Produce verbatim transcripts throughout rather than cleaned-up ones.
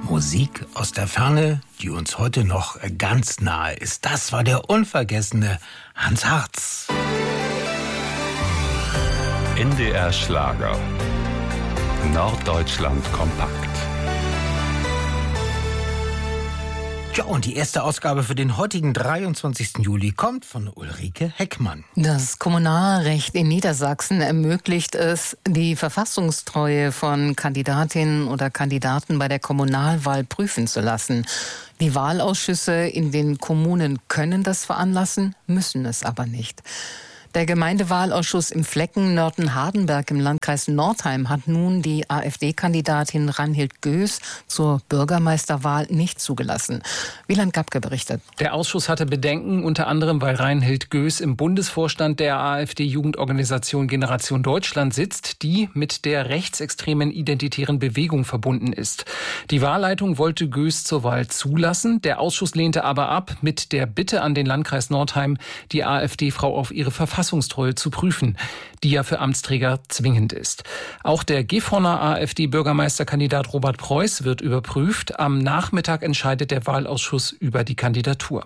Musik aus der Ferne, die uns heute noch ganz nahe ist. Das war der unvergessene Hans Harz. N D R Schlager. Norddeutschland kompakt. Ja, und die erste Ausgabe für den heutigen dreiundzwanzigsten Juli kommt von Ulrike Heckmann. Das Kommunalrecht in Niedersachsen ermöglicht es, die Verfassungstreue von Kandidatinnen oder Kandidaten bei der Kommunalwahl prüfen zu lassen. Die Wahlausschüsse in den Kommunen können das veranlassen, müssen es aber nicht. Der Gemeindewahlausschuss im Flecken Nörten-Hardenberg im Landkreis Nordheim hat nun die AfD-Kandidatin Reinhild Göß zur Bürgermeisterwahl nicht zugelassen. Wieland Gabke berichtet. Der Ausschuss hatte Bedenken, unter anderem weil Reinhild Göß im Bundesvorstand der AfD-Jugendorganisation Generation Deutschland sitzt, die mit der rechtsextremen identitären Bewegung verbunden ist. Die Wahlleitung wollte Göß zur Wahl zulassen, der Ausschuss lehnte aber ab mit der Bitte an den Landkreis Nordheim, die AfD-Frau auf ihre Verfassungstreue Verfassungstreue zu prüfen, die ja für Amtsträger zwingend ist. Auch der Gifhorner AfD-Bürgermeisterkandidat Robert Preuß wird überprüft. Am Nachmittag entscheidet der Wahlausschuss über die Kandidatur.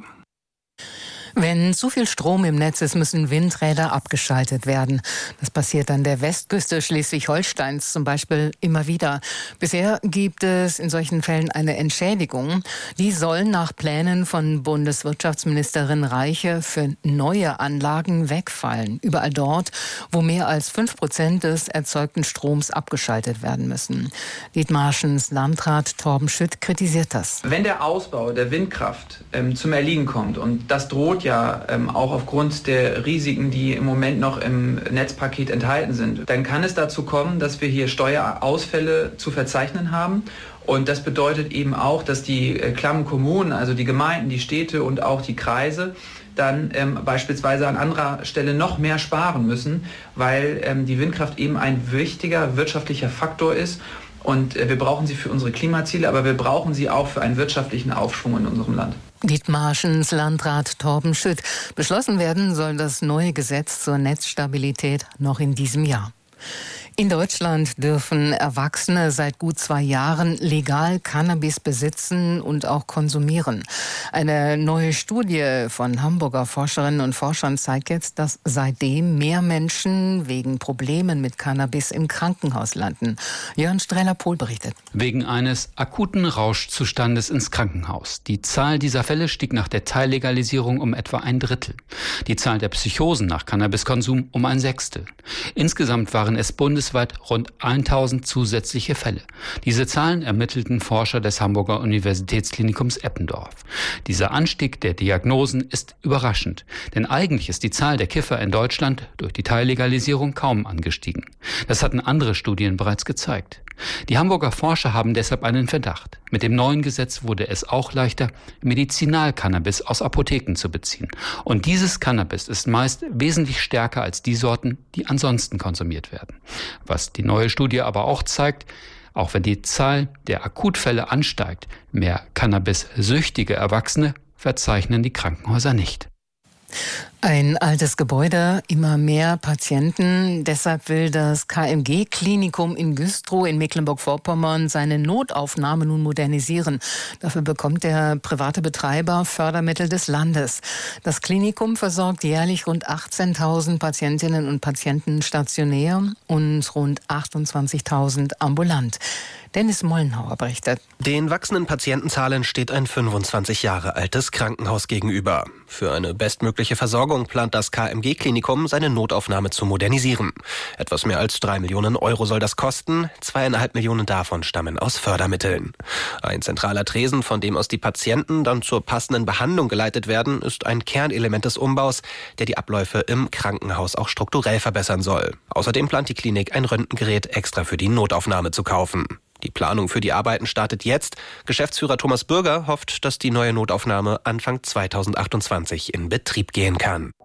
Wenn zu viel Strom im Netz ist, müssen Windräder abgeschaltet werden. Das passiert an der Westküste Schleswig-Holsteins zum Beispiel immer wieder. Bisher gibt es in solchen Fällen eine Entschädigung. Die soll nach Plänen von Bundeswirtschaftsministerin Reiche für neue Anlagen wegfallen. Überall dort, wo mehr als fünf Prozent des erzeugten Stroms abgeschaltet werden müssen. Dithmarschens Landrat Torben Schütt kritisiert das. Wenn der Ausbau der Windkraft ähm, zum Erliegen kommt, und das droht ja ähm, auch aufgrund der Risiken, die im Moment noch im Netzpaket enthalten sind, dann kann es dazu kommen, dass wir hier Steuerausfälle zu verzeichnen haben. Und das bedeutet eben auch, dass die äh, klammen Kommunen, also die Gemeinden, die Städte und auch die Kreise, dann ähm, beispielsweise an anderer Stelle noch mehr sparen müssen, weil ähm, die Windkraft eben ein wichtiger wirtschaftlicher Faktor ist. Und äh, wir brauchen sie für unsere Klimaziele, aber wir brauchen sie auch für einen wirtschaftlichen Aufschwung in unserem Land. Dithmarschens Landrat Torben Schütt. Beschlossen werden soll das neue Gesetz zur Netzstabilität noch in diesem Jahr. In Deutschland dürfen Erwachsene seit gut zwei Jahren legal Cannabis besitzen und auch konsumieren. Eine neue Studie von Hamburger Forscherinnen und Forschern zeigt jetzt, dass seitdem mehr Menschen wegen Problemen mit Cannabis im Krankenhaus landen. Jörn Streller-Pohl berichtet. Wegen eines akuten Rauschzustandes ins Krankenhaus. Die Zahl dieser Fälle stieg nach der Teillegalisierung um etwa ein Drittel. Die Zahl der Psychosen nach Cannabiskonsum um ein Sechstel. Insgesamt waren es bundesweit rund tausend zusätzliche Fälle. Diese Zahlen ermittelten Forscher des Hamburger Universitätsklinikums Eppendorf. Dieser Anstieg der Diagnosen ist überraschend, denn eigentlich ist die Zahl der Kiffer in Deutschland durch die Teillegalisierung kaum angestiegen. Das hatten andere Studien bereits gezeigt. Die Hamburger Forscher haben deshalb einen Verdacht. Mit dem neuen Gesetz wurde es auch leichter, Medizinalcannabis aus Apotheken zu beziehen. Und dieses Cannabis ist meist wesentlich stärker als die Sorten, die ansonsten konsumiert werden. Was die neue Studie aber auch zeigt, auch wenn die Zahl der Akutfälle ansteigt, mehr Cannabis-süchtige Erwachsene verzeichnen die Krankenhäuser nicht. Ein altes Gebäude, immer mehr Patienten. Deshalb will das K M G-Klinikum in Güstrow in Mecklenburg-Vorpommern seine Notaufnahme nun modernisieren. Dafür bekommt der private Betreiber Fördermittel des Landes. Das Klinikum versorgt jährlich rund achtzehntausend Patientinnen und Patienten stationär und rund achtundzwanzigtausend ambulant. Dennis Mollenhauer berichtet. Den wachsenden Patientenzahlen steht ein fünfundzwanzig Jahre altes Krankenhaus gegenüber. Für eine bestmögliche Versorgung plant das K M G-Klinikum, seine Notaufnahme zu modernisieren. Etwas mehr als drei Millionen Euro soll das kosten. Zweieinhalb Millionen davon stammen aus Fördermitteln. Ein zentraler Tresen, von dem aus die Patienten dann zur passenden Behandlung geleitet werden, ist ein Kernelement des Umbaus, der die Abläufe im Krankenhaus auch strukturell verbessern soll. Außerdem plant die Klinik, ein Röntgengerät extra für die Notaufnahme zu kaufen. Die Planung für die Arbeiten startet jetzt. Geschäftsführer Thomas Bürger hofft, dass die neue Notaufnahme Anfang zweitausendachtundzwanzig in Betrieb gehen kann.